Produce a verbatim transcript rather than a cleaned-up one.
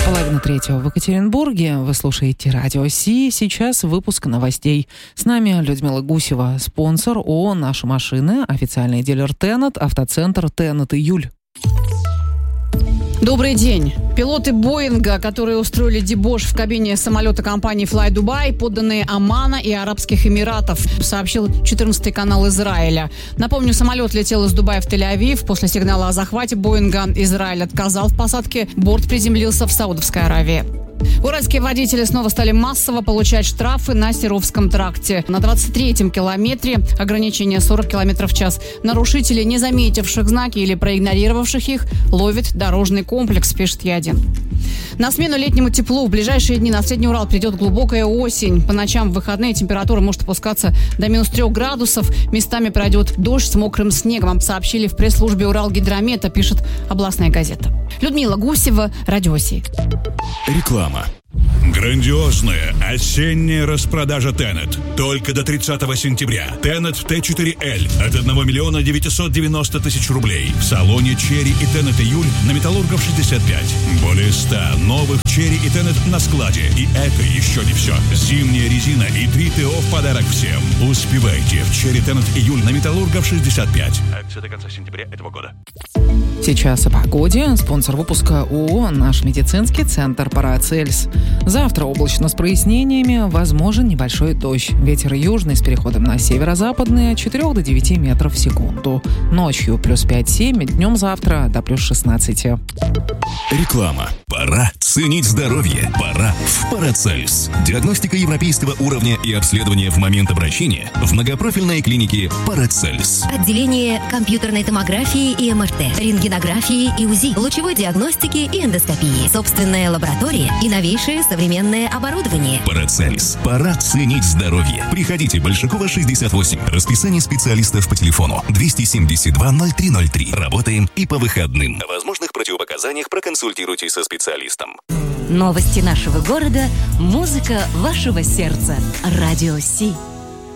Половина третьего в Екатеринбурге. Вы слушаете Радио Си. Сейчас выпуск новостей. С нами Людмила Гусева, спонсор ООО «Наши машины», официальный дилер Тенет, автоцентр Тенет Июль. Добрый день. Пилоты Боинга, которые устроили дебош в кабине самолета компании Fly Dubai, подданные Омана и Арабских Эмиратов, сообщил четырнадцатый канал Израиля. Напомню, самолет летел из Дубая в Тель-Авив. После сигнала о захвате Боинга Израиль отказал в посадке. Борт приземлился в Саудовской Аравии. Уральские водители снова стали массово получать штрафы на Серовском тракте. На двадцать третьем километре ограничение сорок километров в час. Нарушители, не заметивших знаки или проигнорировавших их, ловит дорожный комплекс, пишет Е1. На смену летнему теплу в ближайшие дни на Средний Урал придет глубокая осень. По ночам в выходные температура может опускаться до минус трех градусов. Местами пройдет дождь с мокрым снегом, сообщили в пресс-службе Уралгидромета, пишет областная газета. Людмила Гусева, Радио Си. Реклама. Грандиозная осенняя распродажа Тенет. Только до тридцатого сентября. Тенет Т четыре Л от одного миллиона девятьсот девяносто тысяч рублей. В салоне Черри и Тенет Июль на Металлургов шестьдесят пять. Более ста новых Черри и Тенет на складе. И это еще не все. Зимняя резина и три ТО в подарок всем. Успевайте в Черри Тенет Июль на Металлургов шестьдесят пять. Акция до конца сентября этого года. Сейчас о погоде. Спонсор выпуска ООО «Наш медицинский центр Парацельс». Завтра облачно с прояснениями, возможен небольшой дождь. Ветер южный с переходом на северо-западный от четырёх до девяти метров в секунду. Ночью плюс пять-семь, днем завтра до плюс шестнадцати. Реклама. Пора ценить здоровье. Пора в Парацельс. Диагностика европейского уровня и обследование в момент обращения в многопрофильной клинике Парацельс. Отделение компьютерной томографии и эм эр тэ, рентгенографии и УЗИ, лучевой диагностики и эндоскопии, собственная лаборатория и новейшее современное оборудование. Парацельс. Пора ценить здоровье. Приходите, Большакова, шестьдесят восемь. Расписание специалистов по телефону двести семьдесят два ноль три ноль три. Работаем и по выходным. О возможных противопоказаниях проконсультируйтесь со специалистом. Новости нашего города, музыка вашего сердца. Радио Си.